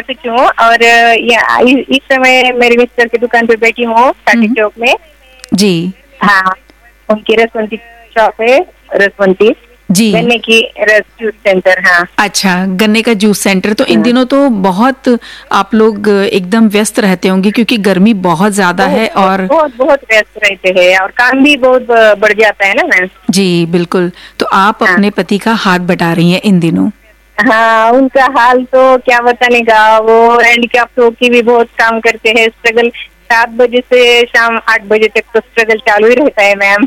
सकती हूँ। और इस समय मेरे मिस्टर की दुकान पे बैठी हूँ काटी चौक में। जी हाँ, उनकी रसवंती शॉप है, रसवंती जी। गन्ने की रस जूस सेंटर। हाँ अच्छा, गन्ने का जूस सेंटर। तो इन दिनों तो बहुत आप लोग एकदम व्यस्त रहते होंगे क्योंकि गर्मी बहुत ज्यादा है और बहुत बहुत व्यस्त रहते हैं और काम भी बहुत बढ़ जाता है ना मैम। जी बिल्कुल। तो आप हाँ अपने पति का हाथ बटा रही हैं इन दिनों। हाँ, उनका हाल तो क्या बताने का, वो हैंडीकैप होके भी बहुत काम करते हैं। स्ट्रगल 7 बजे से शाम 8 बजे तक तो स्ट्रगल चालू ही रहता है मैम।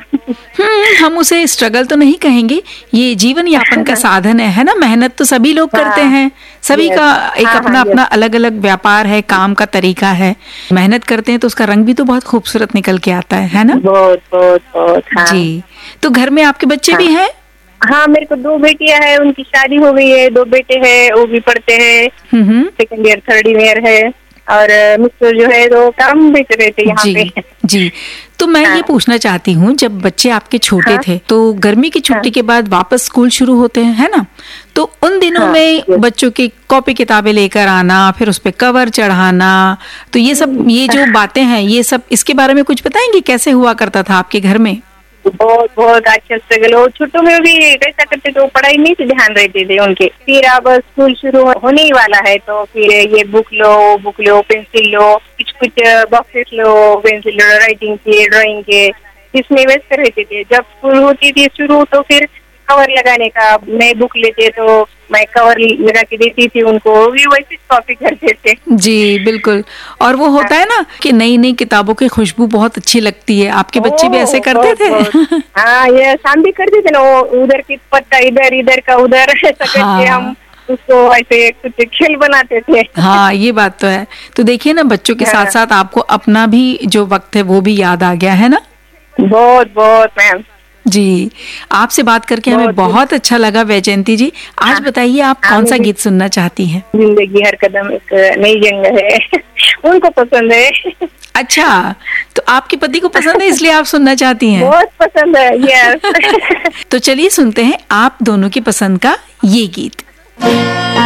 हम उसे स्ट्रगल तो नहीं कहेंगे, ये जीवन यापन का साधन है ना। मेहनत तो सभी लोग करते हाँ, हैं, सभी का एक हाँ, अपना अपना अलग अलग व्यापार है, काम का तरीका है। मेहनत करते हैं तो उसका रंग भी तो बहुत खूबसूरत निकल के आता है ना। बहुत बहुत बहुत। हाँ जी। तो घर में आपके बच्चे हाँ भी हैं? हाँ, मेरे को 2 बेटियां हैं, उनकी शादी हो गई है। 2 बेटे हैं, वो भी पढ़ते हैं, हम्म। सेकंड ईयर थर्ड ईयर है। और मिस्टर जो है तो काम बेच रहे थे यहाँ पे। जी जी। तो मैं ये पूछना चाहती हूँ, जब बच्चे आपके छोटे हाँ थे तो गर्मी की छुट्टी के बाद वापस स्कूल शुरू होते हैं, है ना। तो उन दिनों में बच्चों की कॉपी किताबें लेकर आना, फिर उस पे कवर चढ़ाना, तो ये सब, ये जो बातें हैं, ये सब इसके बारे में कुछ बताएंगे, कैसे हुआ करता था आपके घर में? बहुत बहुत अच्छा स्ट्रगल। और छोटों में भी कैसा करते थे, पढ़ाई में से ध्यान रहते थे उनके। फिर अब स्कूल शुरू होने ही वाला है तो फिर ये बुक लो, पेंसिल लो, कुछ कुछ बॉक्सेस लो, पेंसिल लो, राइटिंग के, ड्राइंग के, इसमें व्यस्त रहते थे। जब स्कूल होती थी शुरू तो फिर कवर लगाने का, नए बुक लेते तो मैं कवर लगा के देती थी उनको, भी वैसे कॉपी करते थे। जी बिल्कुल। और वो होता है ना कि नई नई किताबों की खुशबू बहुत अच्छी लगती है, आपके बच्चे भी ऐसे करते थे? हाँ, ये शाम भी करते थे ना, वो उधर की पत्ता इधर, इधर का उधर, ऐसा करके हम उसको ऐसे कुछ खेल बनाते थे। हाँ, ये बात तो है। तो देखिए ना, बच्चों के साथ साथ आपको अपना भी जो वक्त है वो भी याद आ गया है ना। बहुत बहुत मैम। जी, आपसे बात करके हमें बहुत अच्छा लगा वैजयंती जी। आज बताइए, आप कौन सा गीत सुनना चाहती हैं? जिंदगी हर कदम एक नई जंग है, उनको पसंद है। अच्छा, तो आपके पति को पसंद है इसलिए आप सुनना चाहती हैं? बहुत पसंद है, यस। तो चलिए सुनते हैं आप दोनों की पसंद का ये गीत।